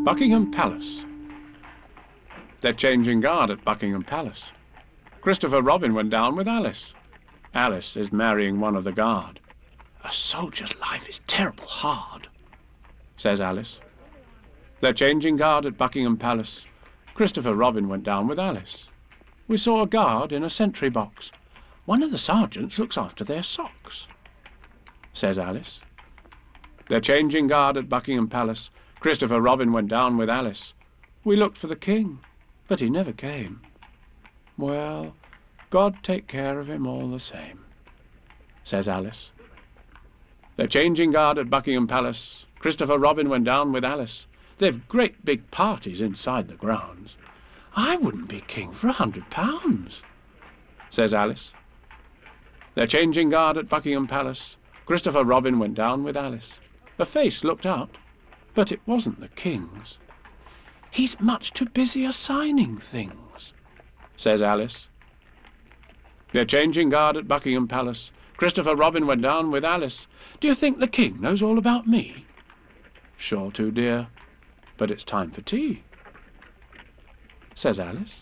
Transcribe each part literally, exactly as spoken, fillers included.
Buckingham Palace. They're changing guard at Buckingham Palace. Christopher Robin went down with Alice. Alice is marrying one of the guard. A soldier's life is terrible hard, says Alice. They're changing guard at Buckingham Palace. Christopher Robin went down with Alice. We saw a guard in a sentry box. One of the sergeants looks after their socks, says Alice. They're changing guard at Buckingham Palace. Christopher Robin went down with Alice. We looked for the king, but he never came. Well, God take care of him all the same, says Alice. They're changing guard at Buckingham Palace. Christopher Robin went down with Alice. They've great big parties inside the grounds. I wouldn't be king for a hundred pounds, says Alice. They're changing guard at Buckingham Palace. Christopher Robin went down with Alice. A face looked out, but it wasn't the king's. He's much too busy assigning things, says Alice. They're changing guard at Buckingham Palace. Christopher Robin went down with Alice. Do you think the king knows all about me? Sure to, dear, but it's time for tea, says Alice.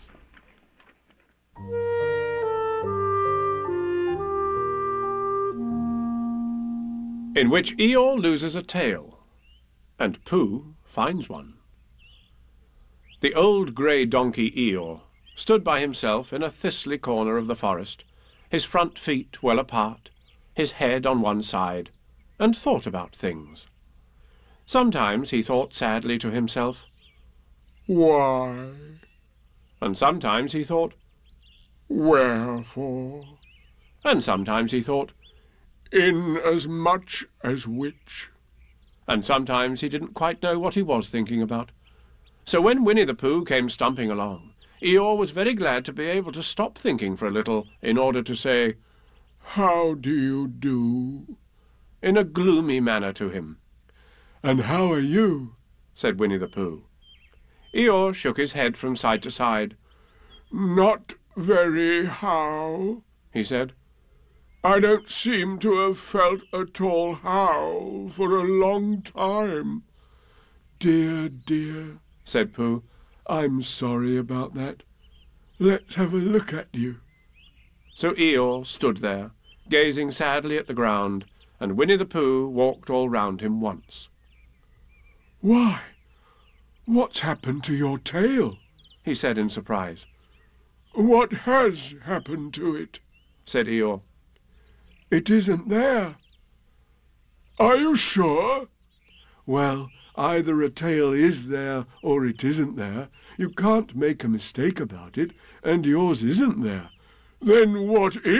In which Eeyore loses a tail, and Pooh finds one. The old grey donkey Eeyore stood by himself in a thistly corner of the forest, his front feet well apart, his head on one side, and thought about things. Sometimes he thought sadly to himself, "Why?" And sometimes he thought, "Wherefore?" And sometimes he thought, "In as much as which?" And sometimes he didn't quite know what he was thinking about. So when Winnie the Pooh came stumping along, Eeyore was very glad to be able to stop thinking for a little in order to say, "How do you do?" in a gloomy manner to him. "And how are you?" said Winnie the Pooh. Eeyore shook his head from side to side. "Not very how," he said. "I don't seem to have felt at all how for a long time." "Dear, dear," said Pooh, "I'm sorry about that. Let's have a look at you." So Eeyore stood there, gazing sadly at the ground, and Winnie the Pooh walked all round him once. "Why, what's happened to your tail?" he said in surprise. "What has happened to it?" said Eeyore. "It isn't there." "Are you sure?" "Well, either a tail is there or it isn't there. You can't make a mistake about it, and yours isn't there." "Then what is